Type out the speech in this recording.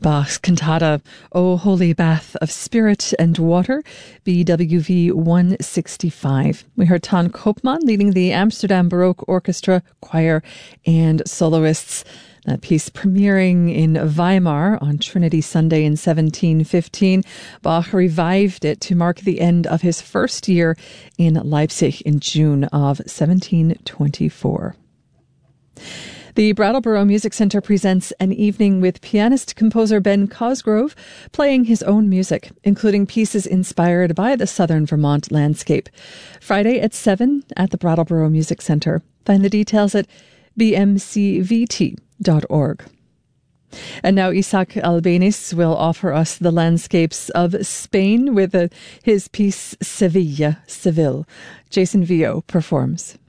Bach's cantata, O Holy Bath of Spirit and Water, BWV 165. We heard Ton Koopman leading the Amsterdam Baroque Orchestra, choir, and soloists. That piece premiering in Weimar on Trinity Sunday in 1715. Bach revived it to mark the end of his first year in Leipzig in June of 1724. The Brattleboro Music Centre presents an evening with pianist-composer Ben Cosgrove playing his own music, including pieces inspired by the southern Vermont landscape. Friday at 7 at the Brattleboro Music Centre. Find the details at bmcvt.org. And now Isaac Albéniz will offer us the landscapes of Spain with his piece Seville. Jason Vio performs.